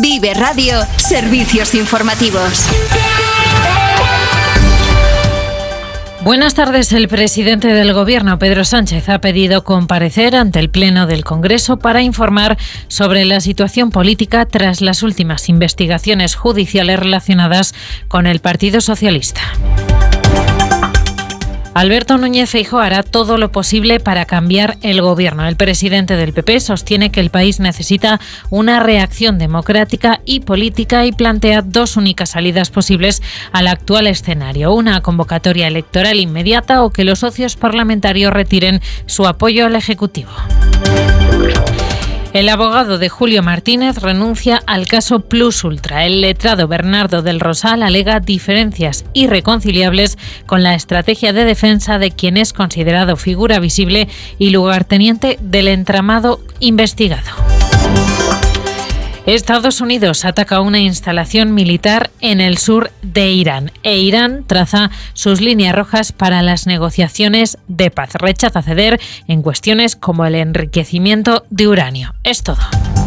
Vive Radio, servicios informativos. Buenas tardes. El presidente del Gobierno, Pedro Sánchez, ha pedido comparecer ante el Pleno del Congreso para informar sobre la situación política tras las últimas investigaciones judiciales relacionadas con el Partido Socialista. Alberto Núñez Feijóo hará todo lo posible para cambiar el gobierno. El presidente del PP sostiene que el país necesita una reacción democrática y política y plantea dos únicas salidas posibles al actual escenario: una convocatoria electoral inmediata o que los socios parlamentarios retiren su apoyo al Ejecutivo. El abogado de Julio Martínez renuncia al caso Plus Ultra. El letrado Bernardo del Rosal alega diferencias irreconciliables con la estrategia de defensa de quien es considerado figura visible y lugarteniente del entramado investigado. Estados Unidos ataca una instalación militar en el sur de Irán e Irán traza sus líneas rojas para las negociaciones de paz. Rechaza ceder en cuestiones como el enriquecimiento de uranio. Es todo.